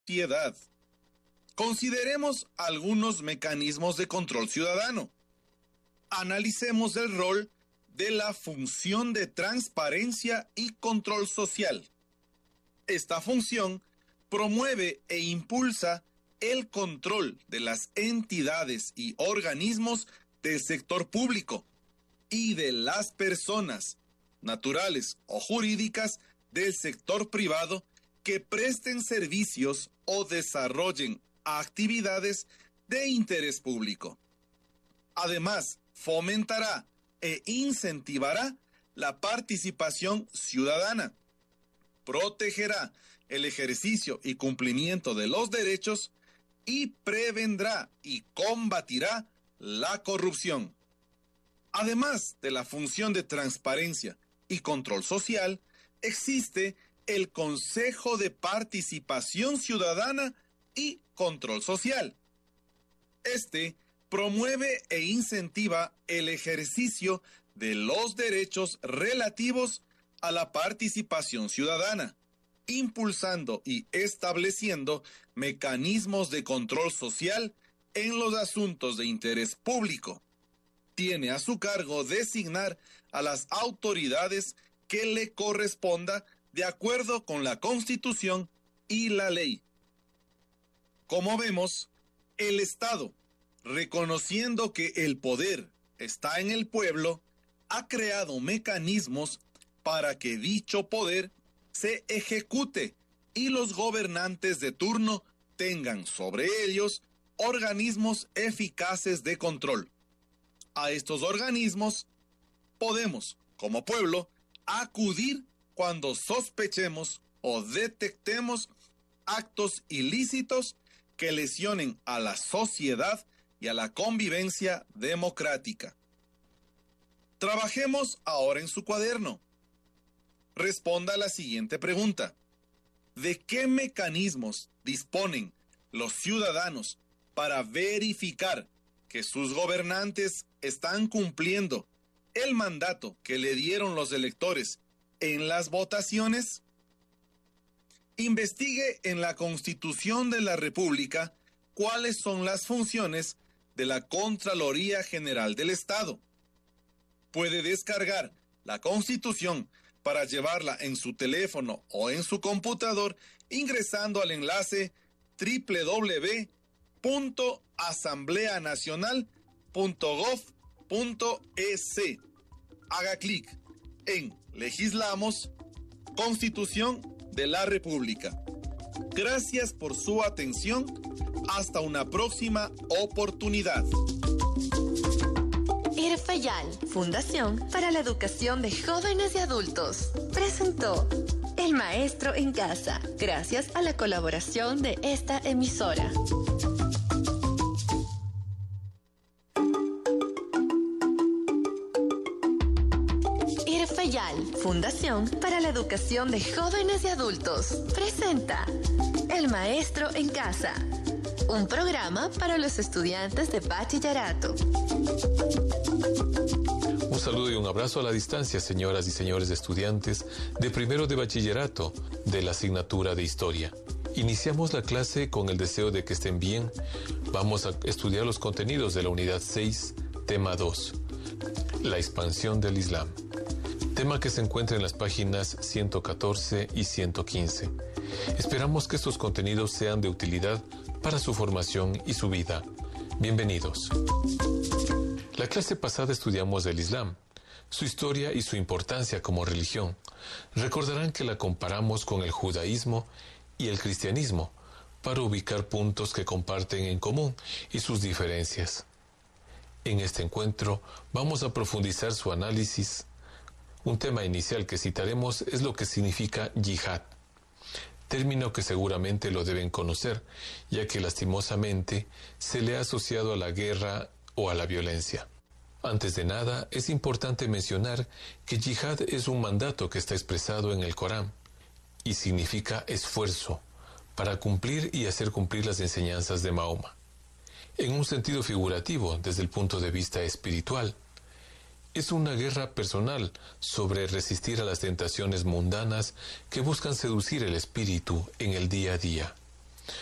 sociedad. Consideremos algunos mecanismos de control ciudadano. Analicemos el rol de la función de transparencia y control social. Esta función promueve e impulsa el control de las entidades y organismos del sector público y de las personas naturales o jurídicas del sector privado que presten servicios o desarrollen actividades de interés público. Además, fomentará e incentivará la participación ciudadana, protegerá el ejercicio y cumplimiento de los derechos y prevendrá y combatirá la corrupción. Además de la función de transparencia y control social, existe el Consejo de Participación Ciudadana y Control Social. Este promueve e incentiva el ejercicio de los derechos relativos a la participación ciudadana, impulsando y estableciendo mecanismos de control social en los asuntos de interés público. Tiene a su cargo designar a las autoridades que le corresponda de acuerdo con la Constitución y la ley. Como vemos, el Estado, reconociendo que el poder está en el pueblo, ha creado mecanismos para que dicho poder se ejecute y los gobernantes de turno tengan sobre ellos organismos eficaces de control. A estos organismos podemos, como pueblo, acudir cuando sospechemos o detectemos actos ilícitos que lesionen a la sociedad y a la convivencia democrática. Trabajemos ahora en su cuaderno. Responda a la siguiente pregunta. ¿De qué mecanismos disponen los ciudadanos para verificar que sus gobernantes están cumpliendo el mandato que le dieron los electores en las votaciones? Investigue en la Constitución de la República cuáles son las funciones de la Contraloría General del Estado. Puede descargar la Constitución para llevarla en su teléfono o en su computador ingresando al enlace www.asambleanacional.gov.es. Haga clic en Legislamos, Constitución de la República. Gracias por su atención. Hasta una próxima oportunidad. IRFEYAL, Fundación para la Educación de Jóvenes y Adultos, presentó El Maestro en Casa, gracias a la colaboración de esta emisora. IRFEYAL, Fundación para la Educación de Jóvenes y Adultos, presenta El Maestro en Casa, un programa para los estudiantes de bachillerato. Un saludo y un abrazo a la distancia, señoras y señores estudiantes de primero de bachillerato de la asignatura de Historia. Iniciamos la clase con el deseo de que estén bien. Vamos a estudiar los contenidos de la unidad 6, tema 2, la expansión del Islam. Tema que se encuentra en las páginas 114 y 115. Esperamos que estos contenidos sean de utilidad para su formación y su vida. Bienvenidos. La clase pasada estudiamos el Islam, su historia y su importancia como religión. Recordarán que la comparamos con el judaísmo y el cristianismo para ubicar puntos que comparten en común y sus diferencias. En este encuentro vamos a profundizar su análisis. Un tema inicial que citaremos es lo que significa yihad, término que seguramente lo deben conocer, ya que lastimosamente se le ha asociado a la guerra o a la violencia. Antes de nada, es importante mencionar que yihad es un mandato que está expresado en el Corán y significa esfuerzo para cumplir y hacer cumplir las enseñanzas de Mahoma. En un sentido figurativo, desde el punto de vista espiritual, es una guerra personal sobre resistir a las tentaciones mundanas que buscan seducir el espíritu en el día a día.